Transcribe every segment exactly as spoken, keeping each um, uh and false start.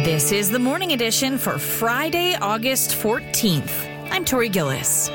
This is the Morning Edition for Friday, August fourteenth. I'm Tori Gillis.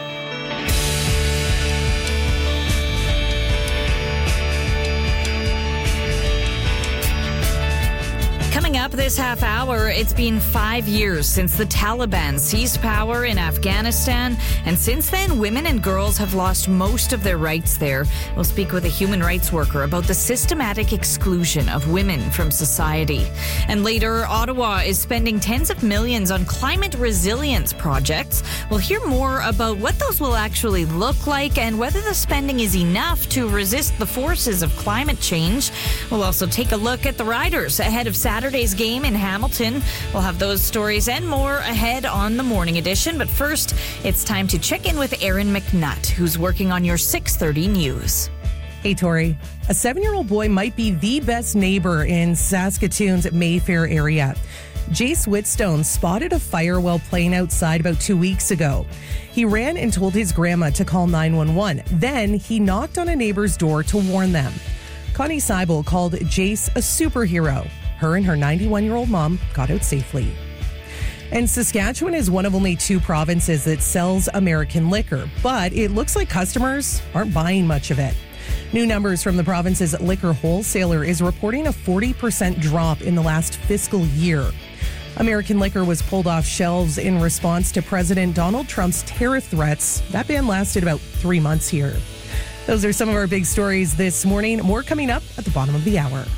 Coming up this half hour, it's been five years since the Taliban seized power in Afghanistan, and since then, women and girls have lost most of their rights there. We'll speak with a human rights worker about the systematic exclusion of women from society. And later, Ottawa is spending tens of millions on climate resilience projects. We'll hear more about what those will actually look like and whether the spending is enough to resist the forces of climate change. We'll also take a look at the riders ahead of Saturday. Saturday's game in Hamilton. We'll have those stories and more ahead on the Morning Edition. But first, it's time to check in with Aaron McNutt, who's working on your six thirty news. Hey, Tori. A seven-year-old boy might be the best neighbor in Saskatoon's Mayfair area. Jace Whitstone spotted a fire while playing outside about two weeks ago. He ran and told his grandma to call nine one one. Then he knocked on a neighbor's door to warn them. Connie Seibel called Jace a superhero. Her and her ninety-one-year-old mom got out safely. And Saskatchewan is one of only two provinces that sells American liquor, but it looks like customers aren't buying much of it. New numbers from the province's liquor wholesaler is reporting a forty percent drop in the last fiscal year. American liquor was pulled off shelves in response to President Donald Trump's tariff threats. That ban lasted about three months here. Those are some of our big stories this morning. More coming up at the bottom of the hour.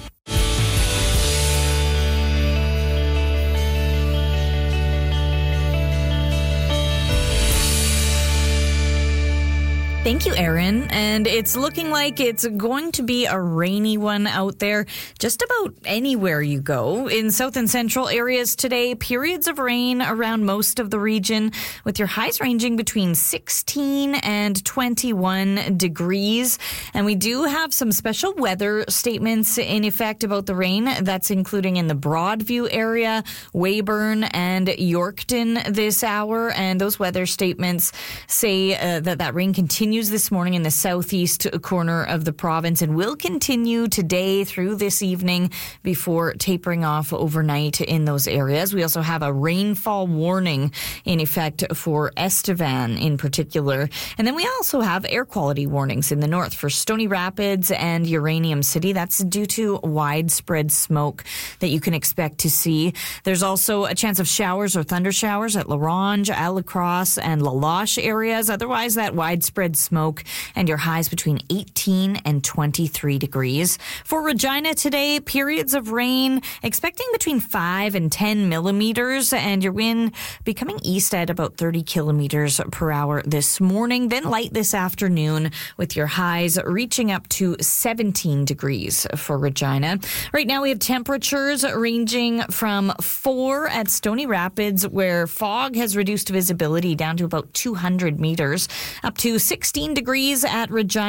Thank you, Aaron. And it's looking like it's going to be a rainy one out there just about anywhere you go. In south and central areas today, periods of rain around most of the region, with your highs ranging between sixteen and twenty-one degrees. And we do have some special weather statements in effect about the rain. That's including in the Broadview area, Weyburn, and Yorkton this hour. And those weather statements say uh, that that rain continues this morning in the southeast corner of the province and will continue today through this evening before tapering off overnight in those areas. We also have a rainfall warning in effect for Estevan in particular. And then we also have air quality warnings in the north for Stony Rapids and Uranium City. That's due to widespread smoke that you can expect to see. There's also a chance of showers or thunder showers at La Ronge, at La Crosse, and La Loche areas. Otherwise, that widespread smoke and your highs between eighteen and twenty-three degrees. For Regina today, periods of rain, expecting between five and ten millimeters, and your wind becoming east at about thirty kilometers per hour this morning, then light this afternoon with your highs reaching up to seventeen degrees for Regina. Right now we have temperatures ranging from four at Stony Rapids, where fog has reduced visibility down to about two hundred meters, up to sixteen degrees at Regina.